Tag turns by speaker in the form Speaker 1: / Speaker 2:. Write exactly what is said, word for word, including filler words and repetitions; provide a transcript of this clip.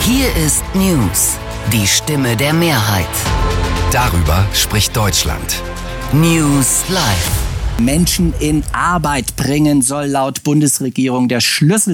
Speaker 1: Hier ist News, die Stimme der Mehrheit.
Speaker 2: Darüber spricht Deutschland.
Speaker 1: News Live.
Speaker 3: Menschen in Arbeit bringen soll laut Bundesregierung der Schlüssel